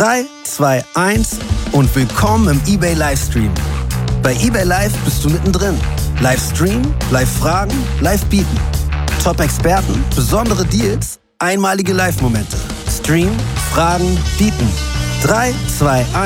3, 2, 1 und willkommen im eBay Livestream. Bei eBay Live bist du mittendrin. Livestream, Live-Fragen, Live-Bieten. Top-Experten, besondere Deals, einmalige Live-Momente. Stream, Fragen, Bieten. 3, 2, 1.